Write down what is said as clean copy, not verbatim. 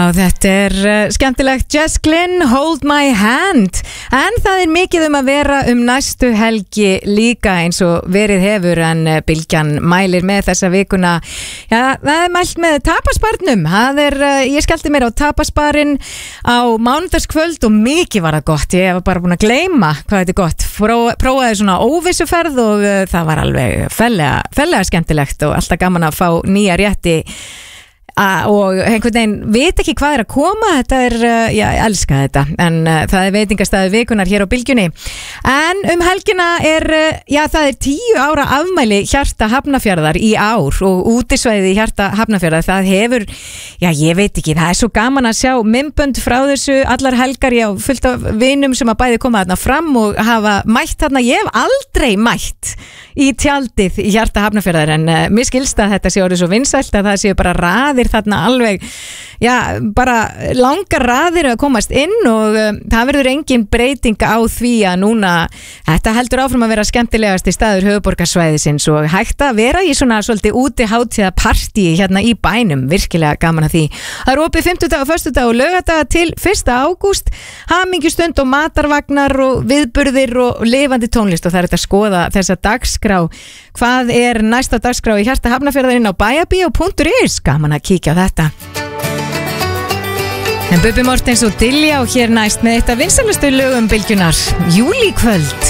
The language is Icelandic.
þetta skemmtilegt Jess Glynn, Hold My Hand. En það mikið að vera næstu helgi líka eins og verið hefur en Bylgjan mælir með þessa vikuna. Já, það mælt með tapasbarnum. Ég skellti mér á tapasbarinn á mánudagskvöld og mikið var það gott. Ég var bara búin að gleyma hvað þetta gott. Prófaði svona óvissuferð og það var alveg fellega skemmtilegt og alltaf gaman að fá nýja rétti og einhvern veginn veit ekki hvað að koma. Þetta ég elska þetta en það veitingastæði vikunar hér á Bylgjunni. En helgina það 10 ára afmæli Hjarta Hafnarfjarðar í ár og útisvæðið í Hjarta Hafnarfjarðar það hefur, ég veit ekki, það svo gaman að sjá myndbönd frá þessu allar helgar, fullt af vinum sem að bæði koma þarna fram og hafa mætt þarna. Ég hef aldrei mætt í tjaldið í Hjarta Hafnarfjarðar en mér skilst að þetta sé orðið svo vinsælt að það séu bara raðir þarna alveg, bara langar raðir að komast inn og það verður engin breyting á því að núna þetta heldur áfram að vera skemmtilegasti staður höfuðborgarsvæðisins og hægt að vera í svona svolítið úti hátíða partí hérna í bænum, virkilega gaman að því. Það opið 50. og 1. og laugardaga til 1. ágúst, hamingjustund og matarvagnar og viðburðir og lifandi tónlist og það þetta að skoða þessa dagskrá. Hvað næsta dagskrá í Hjarta Hafnarfjarðar inn á bæjarbíó.is, gaman að kíkja á þetta. En Bubbi Mortens og Dilljá hér næst með eitt af vinsælustu lögum Bylgjunnar, Júlíkvöld.